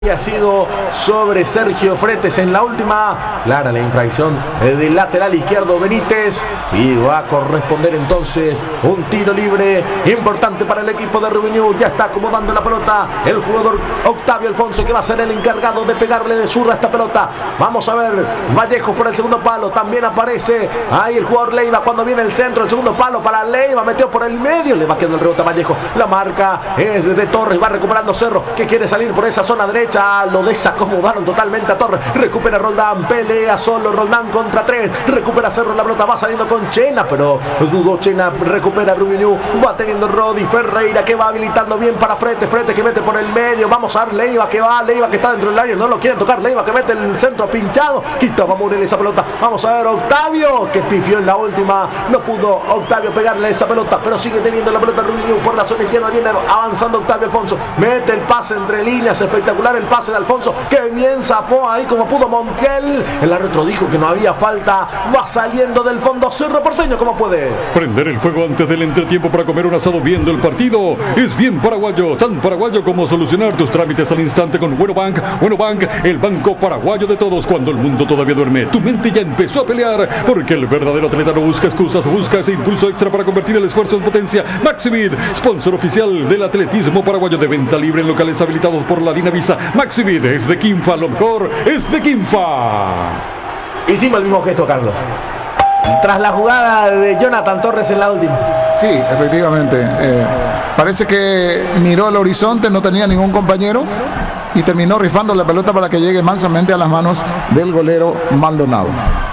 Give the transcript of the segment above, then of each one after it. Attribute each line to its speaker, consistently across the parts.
Speaker 1: Ha sido sobre Sergio Fretes en la última. Clara la infracción del lateral izquierdo Benítez. Y va a corresponder entonces un tiro libre importante para el equipo de Rubio. Ya está acomodando la pelota el jugador Octavio Alfonso, que va a ser el encargado de pegarle de zurda a esta pelota. Vamos a ver, Vallejo por el segundo palo. También aparece ahí el jugador Leiva cuando viene el centro. El segundo palo para Leiva, metió por el medio. Le va quedando el rebote a Vallejo. La marca es de Torres, va recuperando Cerro, que quiere salir por esa zona derecha. Lo desacomodaron totalmente a Torres. Recupera Roldán, pelea solo Roldán contra tres. Recupera Cerro, la pelota va saliendo con Chena, pero dudó Chena. Recupera Rubio, va teniendo Rodi Ferreira, que va habilitando bien para Fretes. Fretes que mete por el medio. Vamos a ver Leiva que va, Leiva que está dentro del área, no lo quieren tocar. Leiva que mete el centro pinchado. Quitaba Morel esa pelota. Vamos a ver Octavio, que pifió en la última. No pudo Octavio pegarle esa pelota, pero sigue teniendo la pelota Rubio por la zona izquierda. Viene avanzando Octavio Alfonso. Mete el pase entre líneas, espectacular el pase de Alfonso, que bien zafó ahí como pudo Montiel. El árbitro dijo que no había falta. Va saliendo del fondo Cerro Porteño como puede.
Speaker 2: Prender el fuego antes del entretiempo para comer un asado viendo el partido es bien paraguayo, tan paraguayo como solucionar tus trámites al instante con Buenobank. Buenobank, el banco paraguayo de todos. Cuando el mundo todavía duerme, tu mente ya empezó a pelear, porque el verdadero atleta no busca excusas, busca ese impulso extra para convertir el esfuerzo en potencia. Maximid, sponsor oficial del atletismo paraguayo, de venta libre en locales habilitados por la Dinavisa. Maximid es de Quinfa, lo mejor es de Quinfa.
Speaker 1: Hicimos el mismo gesto, Carlos, tras la jugada de Jonathan Torres en la última.
Speaker 3: Sí, efectivamente. Parece que miró el horizonte, no tenía ningún compañero y terminó rifando la pelota para que llegue mansamente a las manos del golero Maldonado.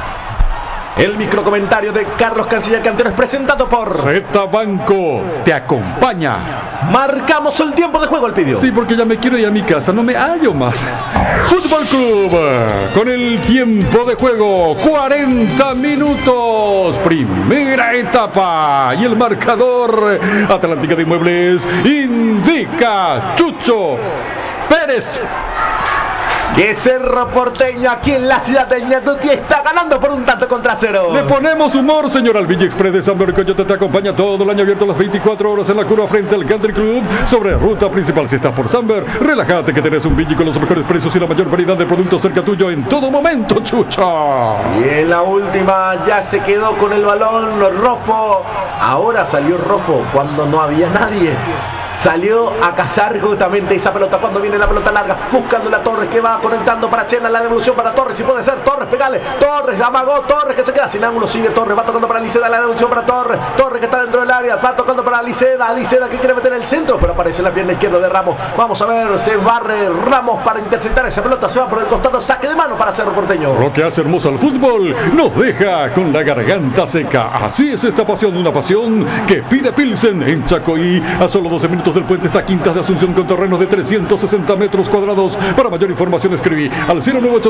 Speaker 1: El microcomentario de Carlos Canciller Cantero es presentado por
Speaker 2: Z Banco te acompaña.
Speaker 1: Marcamos el tiempo de juego, el pidió.
Speaker 2: Sí, porque ya me quiero ir a mi casa, no me hallo más. Fútbol Club, con el tiempo de juego, 40 minutos, primera etapa. Y el marcador, Atlántica de Inmuebles, indica Chucho Pérez
Speaker 1: que Cerro Porteño, aquí en la ciudad de Ñatuti, está ganando por un tanto contra cero.
Speaker 2: Le ponemos humor, señor. Al Villa Express de San Coyote te acompaña todo el año, abierto a las 24 horas en la curva frente al Country Club, sobre ruta principal. Si estás por Samber, relájate que tenés un Villa con los mejores precios y la mayor variedad de productos cerca tuyo en todo momento, Chucho.
Speaker 1: Y en la última ya se quedó con el balón Rofo. Ahora salió Rofo cuando no había nadie. Salió a cazar justamente esa pelota cuando viene la pelota larga, buscando la Torres, que va conectando para Chena, la devolución para Torres, si puede ser Torres, pegale, Torres, amagó Torres, que se queda sin ángulo, sigue Torres, va tocando para Liceda, la devolución para Torres, Torres que está dentro del área, va tocando para Liceda que quiere meter el centro, pero aparece la pierna izquierda de Ramos. Vamos a ver, se barre Ramos para interceptar esa pelota, se va por el costado, saque de mano para Cerro Porteño.
Speaker 2: Lo que hace hermoso al fútbol nos deja con la garganta seca. Así es esta pasión, una pasión que pide Pilsen en Chacoí. A solo 12 minutos del puente está Quintas de Asunción, con terrenos de 360 metros cuadrados. Para mayor información escribí al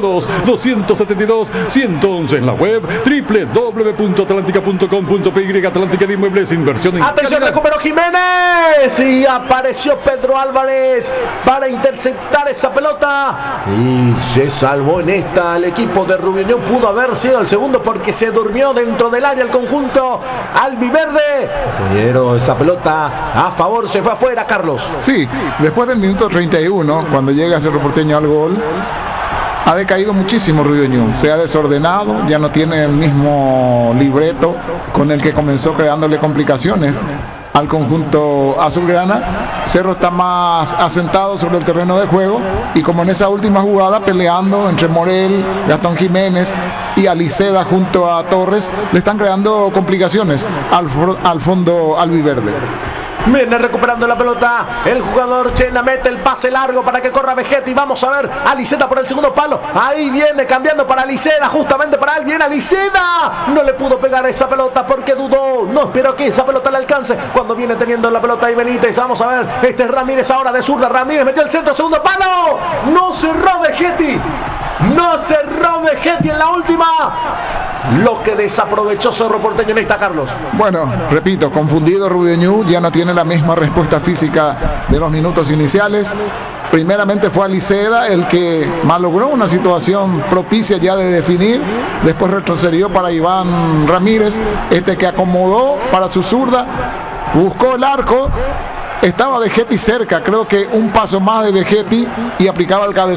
Speaker 2: 0982-272-111 en la web www.atlantica.com.py. Atlántica de Inmuebles, inversión en...
Speaker 1: Atención, recuperó Jiménez y apareció Pedro Álvarez para interceptar esa pelota y se salvó en esta. El equipo de Rubio pudo haber sido el segundo porque se durmió dentro del área el conjunto albiverde, pero esa pelota a favor se fue afuera, Carlos.
Speaker 3: Sí, después del minuto 31, cuando llega Cerro Porteño al gol, ha decaído muchísimo Rubio. Se ha desordenado, ya no tiene el mismo libreto con el que comenzó, creándole complicaciones al conjunto azulgrana. Cerro está más asentado sobre el terreno de juego y, como en esa última jugada, peleando entre Morel, Gastón Jiménez y Aliceda junto a Torres, le están creando complicaciones al fondo albiverde.
Speaker 1: Viene recuperando la pelota el jugador Chena, mete el pase largo para que corra Vegetti. Vamos a ver a Liceda por el segundo palo. Ahí viene cambiando para Liceda, justamente para él viene Liceda. No le pudo pegar esa pelota porque dudó, no esperó que esa pelota le alcance. Cuando viene teniendo la pelota ahí Benítez, vamos a ver, este es Ramírez ahora de zurda. Ramírez metió el centro, segundo palo. No cerró Vegetti. No cerró Vegetti en la última. Lo que desaprovechó Cerro Porteño en esta, Carlos.
Speaker 3: Bueno, repito, confundido Rubio Ñu, ya no tiene la misma respuesta física de los minutos iniciales. Primeramente fue Aliceda el que malogró una situación propicia ya de definir. Después retrocedió para Iván Ramírez, que acomodó para su zurda, buscó el arco Estaba Vegetti cerca, creo que un paso más de Vegetti y aplicaba el cabezazo.